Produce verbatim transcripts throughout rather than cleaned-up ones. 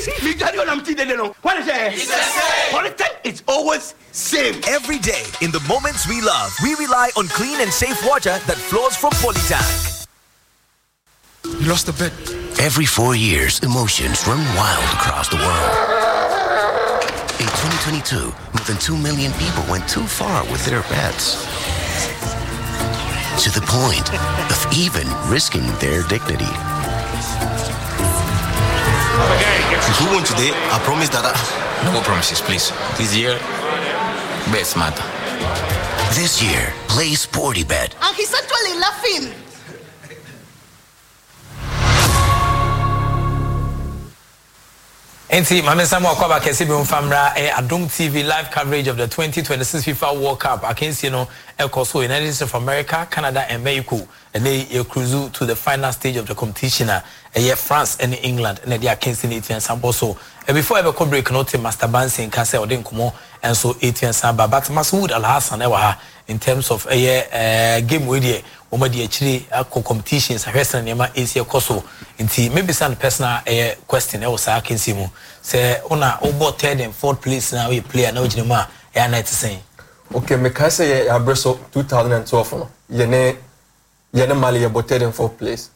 What is it? It's the same. Politics is always same. Every day, in the moments we love, we rely on clean and safe water that flows from Polytank. You lost a bet. Every four years, emotions run wild across the world. In twenty twenty-two, more than two million people went too far with their bets. To the point of even risking their dignity. If we win today, I promise that I... No promises, please. This year, bets matter. This year, play Sportybet. And he's actually laughing. Enti mame Samuel Akwaba kesi bi mfamra eh Adom T V live coverage of the twenty twenty-six FIFA World Cup. I can see no Elcoso United States of America, Canada and Mexico, and they cruise to the final stage of the competition. Eh France and England and they are against eighteen sample. So before ever come break note Master Bansi and Kase Odin Kumo and so eighteen samba but Masoud Al Hassan ewa in terms of eh game with the Oma di actually competitions ahwesa na ma Asia Koso nti maybe some personal eh question e was akin simu say una obo third and fourth place now we player na ojine ma ya na say okay me can say ya breso twenty twelve no ye ne ye ne mali ye bo third and fourth place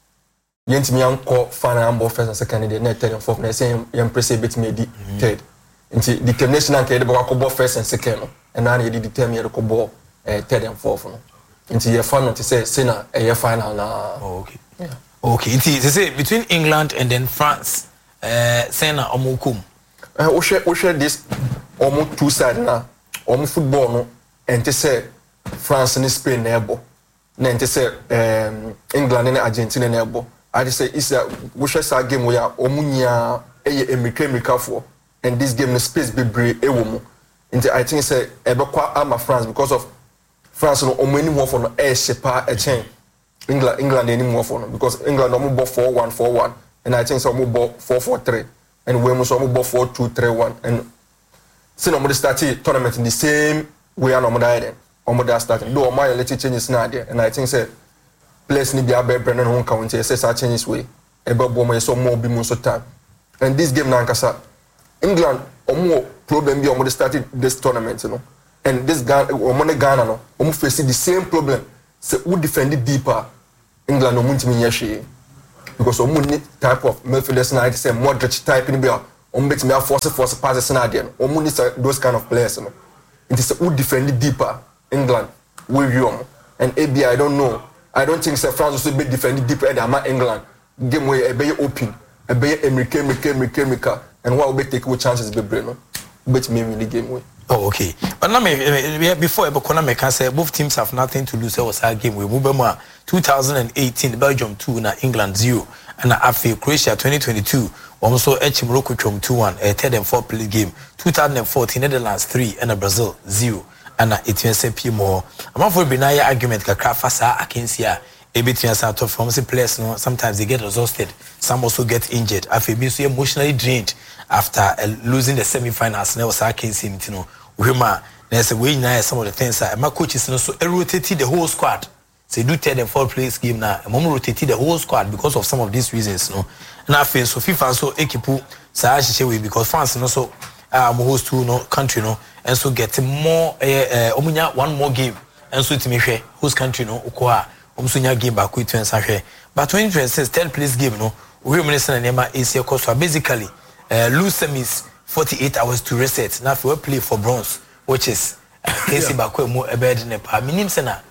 yenti mi anko final ambo first and second day na third and fourth na say ye impress bit me di third nti determination anke de bo ko first and second no and na ye determine ye ko bo eh third and fourth no into your final to say Sina a year final now. Oh, okay. Yeah. Okay. It is say between England and then France, uh Sena Omukum. Uh we share we share this almost two sides now. Almost football no and to say France and Spain neighbor. Then to say um England and Argentina neighbor. I just say it's a we share game we are omunya e America America for and this game the space be brave e wo mu. Into I think say e be kwa ama France because of France no omani more for no air sepa a chain England England any more for no because England no more four one four one and I think some more four four three and we must more four two three one and see no more start tournament in the same way no more then no more starting do my little changes now there and I think say players ni bia be Brennan home county say say changes way e be bo more so more be more so time and this game na nkasa England omo problem bi omo started this tournament you know. And this Ghana, or money Ghana, no, we face the same problem. So we defend it deeper. England no munti minyashi because we need type of midfielders na say Modric type in there. We bet me force force passes na there. We need those kind of players, no. It is we defend it deeper. England, we young and A B I don't know. I don't think say France will be defended deeper than England. Game way a be open, a be America, America, America, America, and what we take with chances be brain, no. Bet me win the game way. Oh, okay. But now, me, before Ebokona me can say both teams have nothing to lose. It was our game. We move on. twenty eighteen, Belgium two, na England zero, and after Croatia twenty twenty-two, also H Morocco two one, a third and fourth place game. twenty fourteen, Netherlands three, and Brazil zero, and it was a P more. I'm not for benign argument. Kakrafasa, I can see a bit of from the players. No, sometimes they get exhausted. Some also get injured. I feel so emotionally drained after uh, losing the semi-finals. Now, I can see it, you know. Rema, there's a way now some of the things that my coaches you know, so rotated the whole squad. So do third and fourth place game now. Mom rotated the whole squad because of some of these reasons, you know. And I feel so FIFA so equipu Sahashi way because France you know so um host to no country no and so getting more uh uh one more game and so to me host country no ukwa omsunya game back with twenty sahwe. But twenty twenty-six third place game no we minister and Nema Asia Costa basically uh lose semis forty-eight hours to reset. Now if we play for bronze, which is Casey Bakwe more a bed in a pa minim sena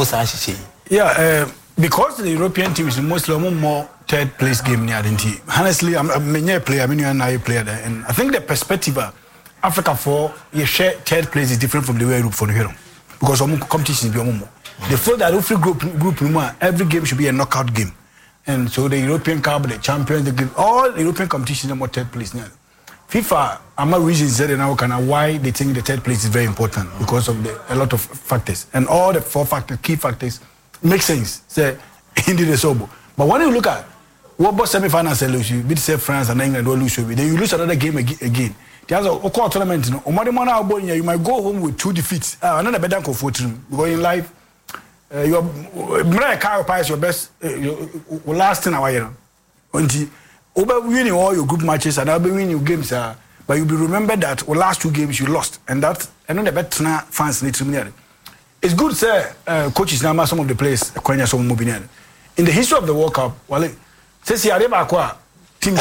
yeah, uh, because the European team is mostly more third place game near the honestly, I'm a many player, I mean, you're a player there, and I think the perspective of Africa for your share third place is different from the way Europe for the hero because of competition is more. They feel that every group group every game should be a knockout game, and so the European Cup, the Champions, the all European competitions are more third place now. FIFA, I'm not reasons that now kind of why they think the third place is very important because of the, a lot of factors and all the four factors, key factors, make sense. Say indeed the sober. But when you look at what about semi-finals lose you, beat say France and England will lose you, then you lose another game again. The other a tournament, you know, you might go home with two defeats. Uh, another better for fourteen because in life, uh, your Mariah Carey is your best, uh, your last in our year. Over winning all your group matches and I'll be winning your games, uh, but you'll be remembered that the last two games you lost, and that I know the better fans need to be. It's good, sir. Uh, coaches now some of the players in the history of the World Cup. Well, says here teams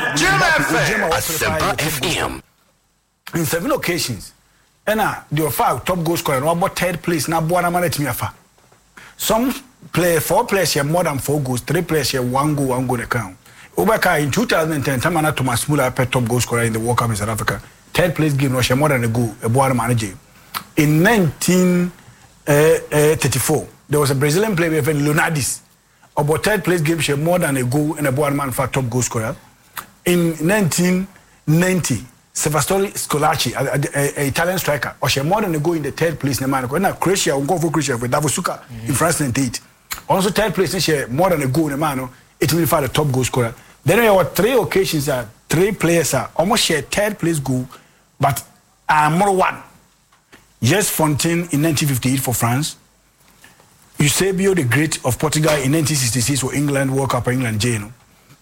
in seven occasions, and uh, the five top goal scorer, no about third place. Now, boy, I'm let me afa. Some play four players here more than four goals, three players here one goal, one goal account. Obaka in two thousand ten, Tamana Thomas Muller per top goal scorer in the World Cup in South Africa. Third place game was more than a goal, a boy manager. In nineteen thirty-four, there was a Brazilian player, Leonardis. About third place game, she had more than a goal and a boy man for top goal scorer. In nineteen ninety, Sevastoli Scolacci, an Italian striker, or she had more than a goal in the third place in America. Now Croatia, we go for Croatia with Davosuka mm-hmm. in France ninety-eight. Also third place, she had more than a goal in the man. It will be for the top goal scorer. Then there were three occasions that three players are almost share third place goal, but uh, more one. Yes, Fontaine in nineteen fifty-eight for France. Eusebio the Great of Portugal in nineteen sixty-six for England, World Cup for England, J, you know.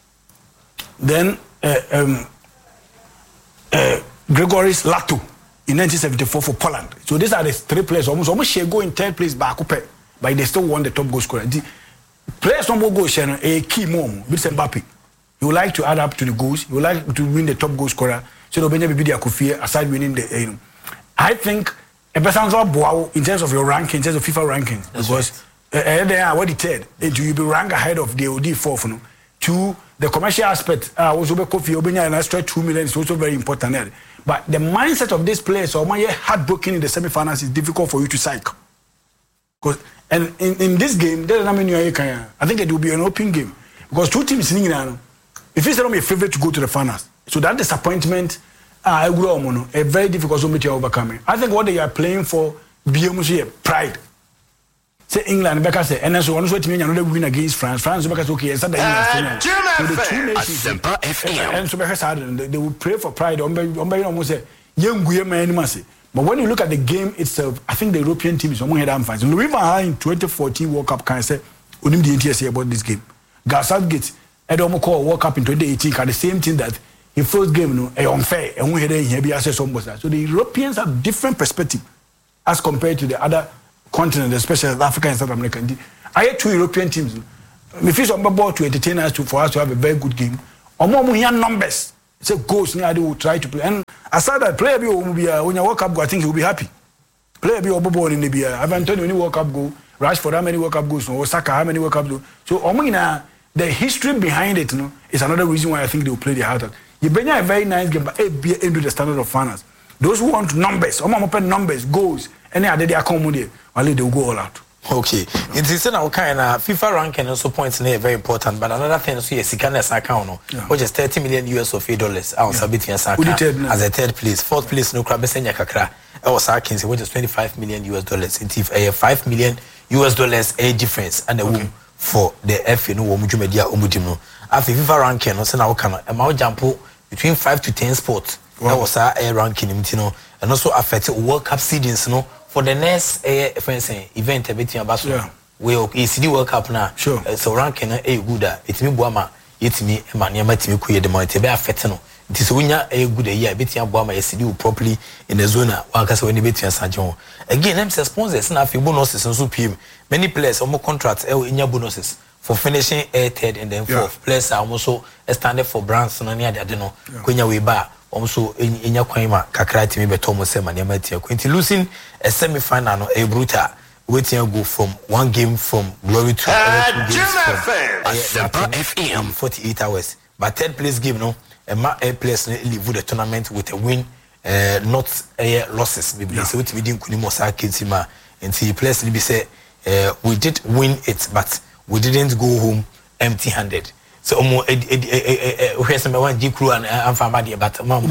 Then uh, um, uh, Gregoris Lato in nineteen seventy-four for Poland. So these are the three players almost almost share go in third place back up, but they still won the top goal scorer. The players don't go share a key mom, with Mbappe. You would like to add up to the goals. You would like to win the top goal scorer. So the Benjamin Bidia Kofi aside winning the. You know, I think a person in terms of your ranking, in terms of FIFA rankings, that's because right. uh, they are what it said. You be ranked ahead of the O D fourth. No? Two, the commercial aspect. Uh, also, Kofi Obenya and extra two million is also very important there. But the mindset of this players, or my heartbroken in the semi-finals, is difficult for you to psych. Because and in, in this game, there I think it will be an open game because two teams in England. If it's not my favorite to go to the finals, so that disappointment, uh, a very difficult zone to overcome. I think what they are playing for, be pride. Say England, Becca say, and then so one way to mean another win against France. France, Becca okay, it's not the two nations. And so Becca said they will pray for pride. Almost say young man must. But when you look at the game itself, I think the European team is almost head and fans. Louis Van Gaal in twenty fourteen World Cup can say, we need the N T S A about this game. Gareth Southgate. Edomo call World Cup in twenty eighteen had the same thing that in first game, no, a unfair, and we had a heavy access on both sides. So the Europeans have different perspective as compared to the other continents, especially Africa and South America. I had two European teams. If it's on board to entertain us, to for us to have a very good game, or more we have numbers. It's a goals near they will try to play. And aside that, player will be when you World Cup go, I think he will be happy. Player be overboard in the beer. I've Antonio when you World Cup go, Rashford how many World Cup goals, or Saka how many World Cup go. So Omina. The history behind it, you know, is another reason why I think they will play their heart out. You bring a very nice game, but it be into the standard of finals. Those who want numbers, I'm open numbers, goals, any other they accommodate, only they will go all out. Okay, it is now kind of FIFA ranking also points in here very important, but another thing is yes, Sikanes account, which is thirty million U S of A dollars. I was submitting as a third place, fourth place, no crab, Senya Kakra. I was Sarkins, which is twenty-five million U S dollars. It's a five million U S dollars a difference, and the okay. For the F, you know, Omujumedia Omudimo. After FIFA ranking, no, Sena Okano, a Mao Jampo between five to ten sports. Wow. That was our air ranking, you know, and also affected World Cup seedings, you know, for the next air event, a bit in Barcelona. We okay, C D World Cup now. Sure. So ranking a good, it's me, Buama, it's me, Mania, Timmy, the Monte, be affected. It is when a good year, bit in Buama, C D properly in the zone, one can say when you bet in San John. Again, I'm sponsors, and I feel bonuses and so P M. Many players are more contracts in your bonuses for finishing a third and then fourth. Yeah. Players are also standard for brands and any other, I don't know. When you bar, also in your Quima, Kakrati, maybe Thomas Seman, Yamatia. Quinty losing a semi final, a brutal, waiting to go from one game from glory to uh, F M forty-eight hours. But third place game, no, a place leave the tournament with a win, uh, not uh, losses. Maybe so we didn't Kunimosa Kinsima and see place be say. Uh, we did win it, but we didn't go home empty-handed. So, um, here's some one G crew and I'm from Madia, but Mamma,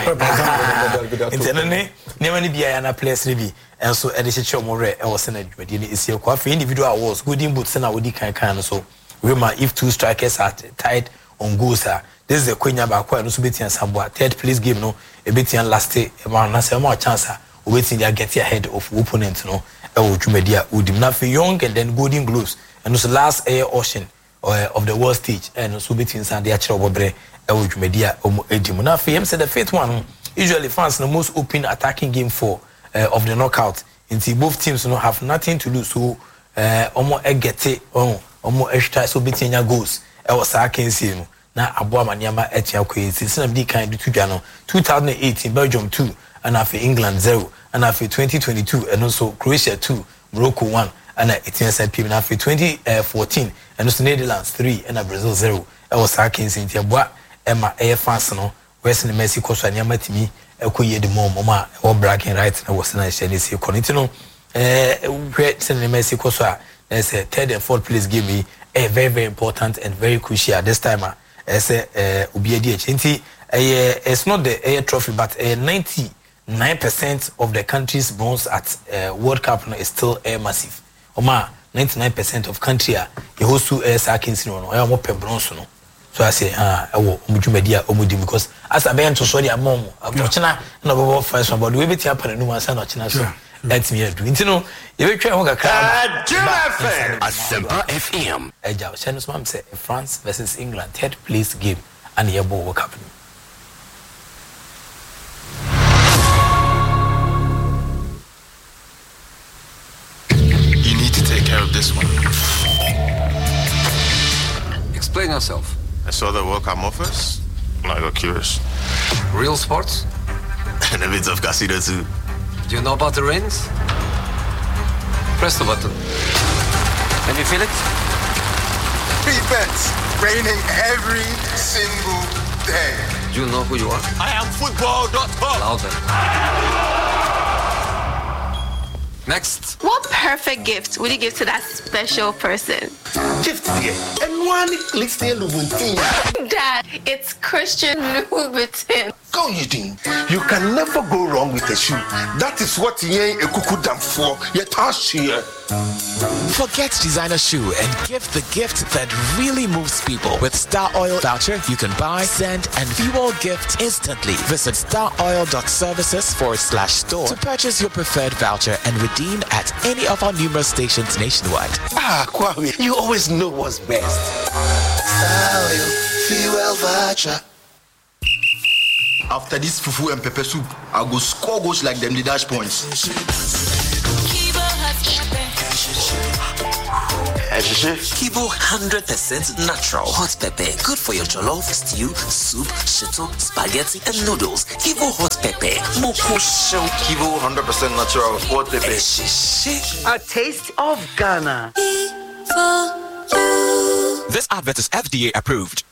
never be a place, maybe, and so edition more or Senate. It's your coffee individual awards, good in boots and I would kind so. Remember, if two strikers are tied on goals, this is the Queen Abaqua and Subiti and Sambua. Third place game, no, a bit and last day, a more chance, waiting to get ahead of opponents, no. Oh, Jumedia would not for young and then golden gloves. And was the last air ocean uh, of the world stage and also between Sunday actually obobre e wo dwumedia omo edimu na fe him say the fifth one usually France the most open attacking game for uh, of the knockout until both teams you know have nothing to lose so uh, omo e get it oh omo e try so between goals e was against you na aboa maniama etia kwezi since na kind do dwa no twenty eighteen Belgium two and after England zero and after twenty twenty-two and also Croatia two Morocco one and eighteen side P and after twenty fourteen and also Netherlands three and Brazil zero e was against in aboa Emma Air France no West in Mexico so anyama timi e koye de mom ma e bragging right na was na share say koniti no eh West in Mexico so as a third and fourth place give me a very very important and very crucial this time as a obi edi enti it's not the air trophy but uh, ninety-nine percent of the country's bronze at uh, World Cup no, is still air massive oma ninety-nine percent of country a e host to air sakins no no e mo pe bronze no so I say ah e wo omudwumedia omudi because as a bent to so dia mom abochina na bobo first one but we be tia pana no asa na ochina so let me do you know you be try work a Asempa F M eja channels mom say France versus England third place game and your ball work up You need to take care of this one. Explain yourself. I saw the World Cup offers. I got curious. Real sports? And a bit of casino too. Do you know about the rings? Press the button. Can you feel it? Free bets raining every single day. Do you know who you are? I am football dot com. Louder. Next. What perfect gift would you give to that special person? Gift here. And one Lixier Louboutin. Dad, it's Christian Louboutin. Go, Eugene. You can never go wrong with a shoe. That is what Yen Ekuku done for. Your task here. Forget designer shoe and give the gift that really moves people. With Star Oil voucher, you can buy, send, and fuel gift instantly. Visit staroil.services forward slash store to purchase your preferred voucher and redeem at any of our numerous stations nationwide. Ah, Kwame, you always know what's best. Star Oil, fuel voucher. After this fufu and pepper soup, I go score goals like them the dash points. Kivo one hundred percent natural hot pepper, good for your jollof, stew, soup, shito, spaghetti, and noodles. Kivo hot pepper, moko show. Kivo one hundred percent natural hot pepper. A taste of Ghana. This advert is F D A approved.